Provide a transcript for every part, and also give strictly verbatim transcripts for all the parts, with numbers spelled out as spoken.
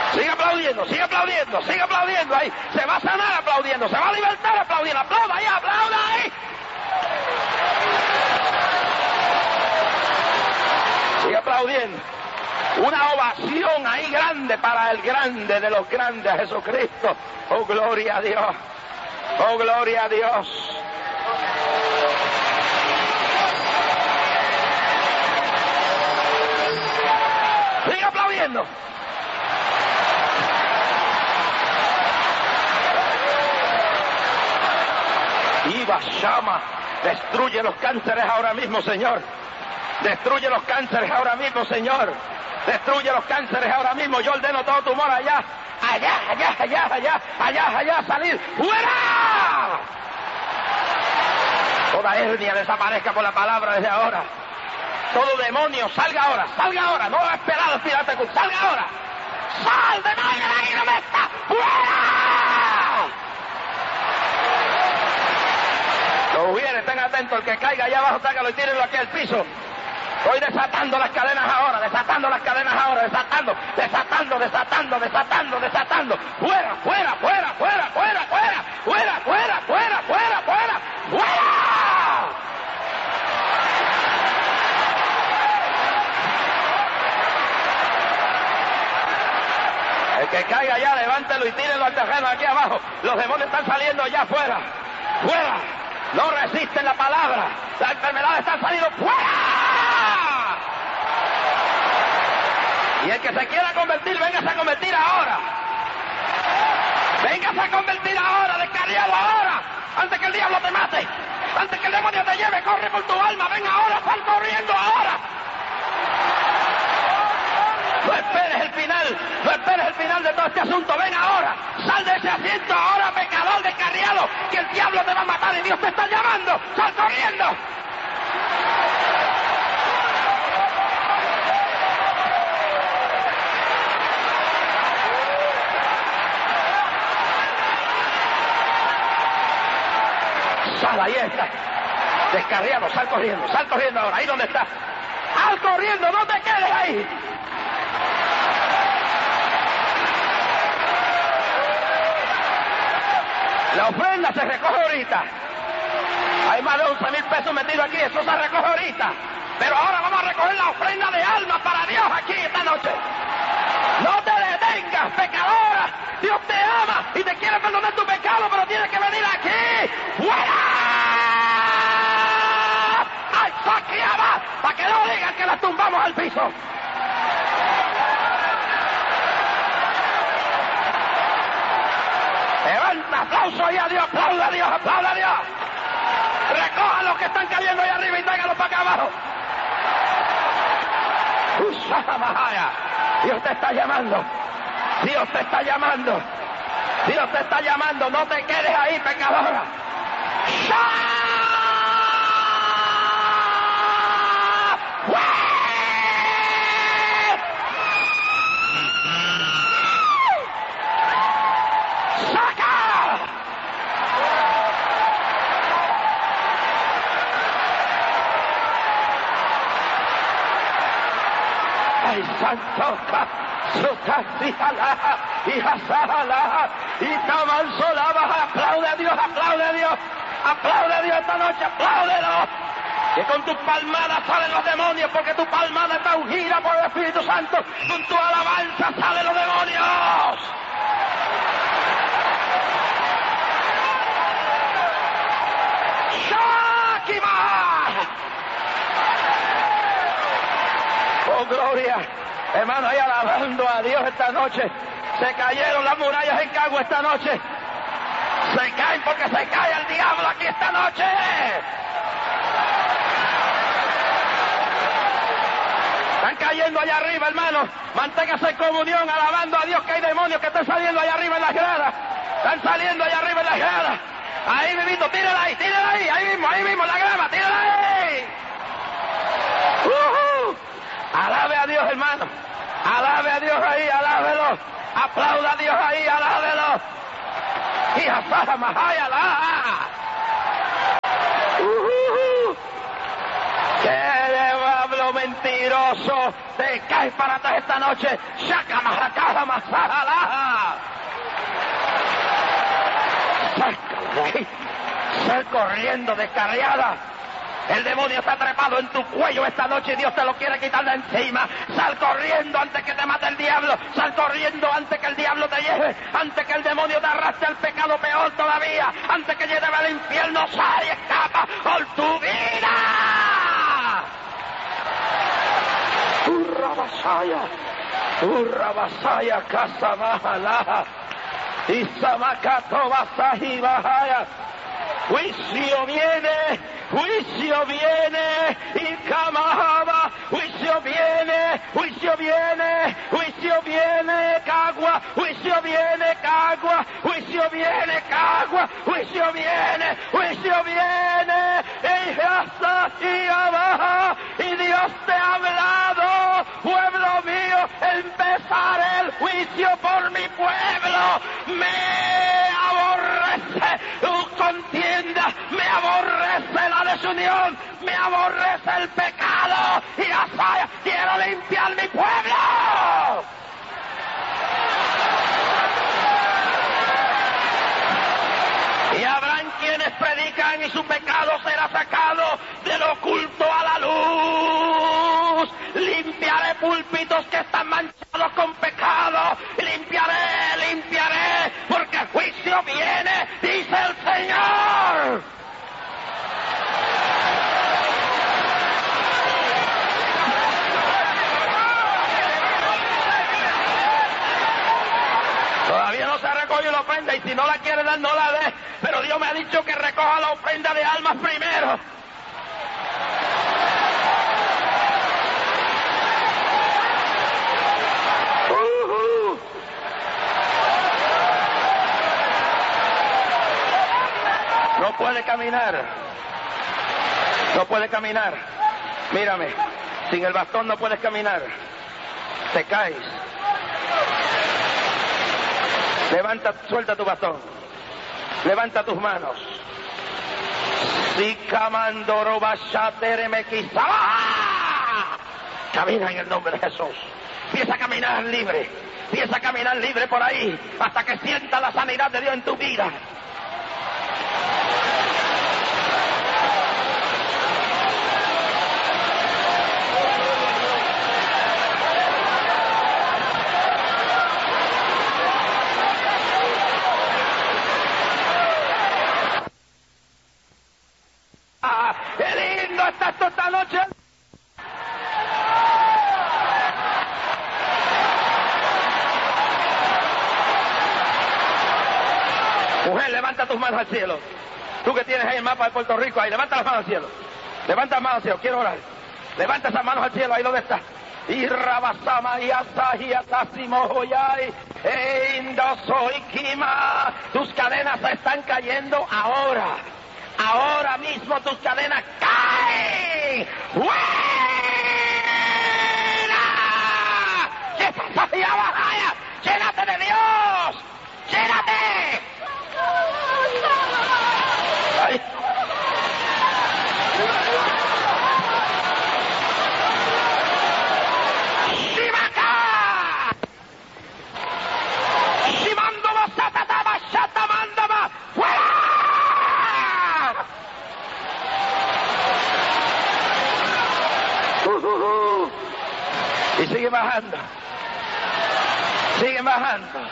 Sigue aplaudiendo, sigue aplaudiendo, sigue aplaudiendo ahí. Se va a sanar aplaudiendo, se va a libertar aplaudiendo. Aplauda ahí, aplauda ahí. Sigue aplaudiendo. Una ovación ahí grande para el grande de los grandes, Jesucristo. Oh, gloria a Dios. Oh, gloria a Dios. Sigue aplaudiendo. Iba Shama, destruye los cánceres ahora mismo, Señor. Destruye los cánceres ahora mismo, Señor. Destruye los cánceres ahora mismo. Yo ordeno todo tumor allá, allá, allá, allá, allá, allá, allá, salir. ¡Fuera! Toda hernia desaparezca por la palabra desde ahora. Todo demonio, salga ahora, salga ahora. No va a esperar al pirata, salga ahora. ¡Sal, demonio, ahí no me está! ¡Fuera! Los hubieres, estén atentos. El que caiga allá abajo, tágalo y tírenlo aquí al piso. Estoy desatando las cadenas ahora, desatando las cadenas ahora, desatando, desatando, desatando, desatando, desatando. Fuera, fuera, fuera, fuera, fuera, fuera, fuera, fuera, fuera, fuera, fuera, fuera. El que caiga allá, levántelo y tírenlo al terreno aquí abajo. Los demonios están saliendo allá afuera, fuera. No resisten la palabra. La enfermedad está saliendo fuera. Y el que se quiera convertir, véngase a convertir ahora. Véngase a convertir ahora, descarriado ahora. Antes que el diablo te mate. Antes que el demonio te lleve, corre por tu alma. Ven ahora, sal corriendo ahora. No esperes el final, no esperes el final de todo este asunto. Ven ahora, sal de ese asiento ahora, pecador descarriado, que el diablo te va a matar y Dios te está llamando. Sal corriendo. Sal, ahí está. Descarriado, sal corriendo, sal corriendo ahora, ahí donde está. Sal corriendo, no te quedes ahí. La ofrenda se recoge ahorita. Hay más de once mil pesos metidos aquí, eso se recoge ahorita. Pero ahora vamos a recoger la ofrenda de alma para Dios aquí esta noche. No te detengas, pecadora. Dios te ama y te quiere perdonar tu pecado, pero tienes que venir aquí. ¡Fuera! ¡Ay, sacriaba! Para que no digan que la tumbamos al piso. Levanta, aplauso ahí a Dios, aplauda a Dios, aplauda a Dios. Recoja los que están cayendo ahí arriba y tráiganlos para acá abajo. Dios te está llamando. Dios te está llamando. Dios te está llamando. No te quedes ahí, pecadora. Ay, santo, Sukasijala, y Hasala, y Tamansolaba. Aplaude a Dios, aplaude a Dios, aplaude a Dios esta noche, apláudelo. Que con tus palmadas salen los demonios, porque tu palmada está ungida por el Espíritu Santo. Con tu alabanza salen los demonios. Shakima. Oh, gloria. Hermano, ahí alabando a Dios esta noche. Se cayeron las murallas en Cagua esta noche. Se caen porque se cae el diablo aquí esta noche. Están cayendo allá arriba, hermano. Manténgase en comunión, alabando a Dios, que hay demonios que están saliendo allá arriba en las gradas. Están saliendo allá arriba en las gradas. Ahí mismo, tírala ahí, tírala ahí, ahí mismo, ahí mismo, en la grama, tírala ahí. Uh-huh. Alabe a Dios, hermano. Alabe a Dios ahí, alábelo. Aplauda a Dios ahí, alábelo. Y asada mahaya la. Uh-huh. Que le va a ¡Oh, mentiroso! ¡Te caes para atrás esta noche! ¡Shaka majacaja masajalaja! ¡Sácala de ahí! ¡Sal corriendo, descarriada! El demonio está trepado en tu cuello esta noche y Dios te lo quiere quitar de encima. Sal corriendo antes que te mate el diablo. Sal corriendo antes que el diablo te lleve. Antes que el demonio te arrastre al pecado, peor todavía. Antes que lleve al infierno, sal y escapa por tu vida. Hurra Basaya. Hurra Basaya Casa Mahalaja. Isamakato Basaji Bahaya. Juicio viene, juicio viene, y Kamahaba, juicio viene, juicio viene, juicio viene, Cagua, juicio viene, Cagua, juicio viene, Cagua, juicio viene, juicio viene, y hasta y abajo, y Dios te ha hablado, pueblo mío, empezaré el juicio por mi pueblo, me aborrece tu contienda, me aborrece la desunión, me aborrece el pecado, y Asaya, quiero limpiar mi pueblo. Y habrán quienes predican y su pecado será sacado del oculto a la luz. Limpiaré púlpitos que están manchados con pecado. Limpiaré, limpiaré, porque el juicio viene, dice el Señor. Todavía no se recoge la ofrenda y si no la quiere dar, no la dé. Pero Dios me ha dicho que recoja la ofrenda de almas primero. Uh-huh. No puede caminar. No puede caminar. Mírame. Sin el bastón no puedes caminar. Te caes. Levanta, suelta tu bastón. Levanta tus manos. Camina en el nombre de Jesús. Empieza a caminar libre. Empieza a caminar libre por ahí hasta que sienta la sanidad de Dios en tu vida. ¡Qué lindo está esto esta noche! Mujer, levanta tus manos al cielo. Tú que tienes ahí el mapa de Puerto Rico, ahí, levanta las manos al cielo. Levanta las manos al cielo, quiero orar. Levanta esas manos al cielo, ahí donde está. Y rabasama y asaji atasimo hoyai e indosoikima. Tus cadenas se están cayendo ahora. Ahora mismo tus cadenas caen. ¡Fuera! ¿Qué pasa, Bahaya? ¡Llénate de Dios! ¡Llénate! Ay. ¡Shimaka! ¡Shimando basatata bashata mandama! ¡Fuera! Uh, uh, uh. Y sigue bajando. Sigue bajando.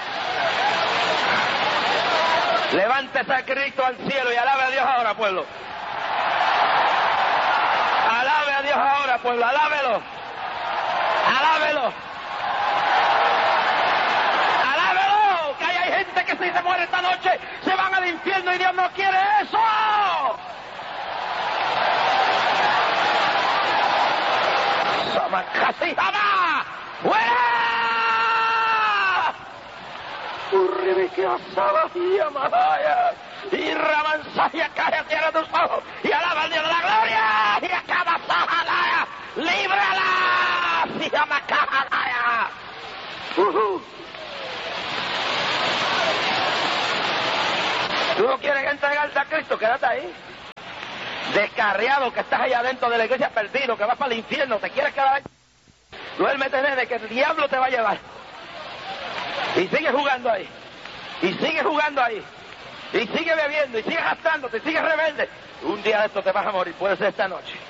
Levántese a Cristo al cielo y alabe a Dios ahora, pueblo. Alabe a Dios ahora, pueblo. Alábelo. Alábelo. Alábelo. Que hay gente que si se muere esta noche se van al infierno y Dios no quiere eso. Samakasi Hama. ¡Fuera! Urribique asaba y amaya. Y ramansaya cae a tierra tus ojos. Y alaba al Dios de la gloria. Y acaba sajalaya. ¡Líbrala! ¡Si llama cajalaya! Uh-huh. ¿Tú no quieres entregarte a Cristo? Quédate ahí. Descarriado que estás allá dentro de la iglesia perdido, que vas para el infierno, te quieres quedar ahí. Duérmete, nene, que el diablo te va a llevar. Y sigue jugando ahí. Y sigue jugando ahí. Y sigue bebiendo, y sigue gastándote, y sigue rebelde. Un día de esto te vas a morir, puede ser esta noche.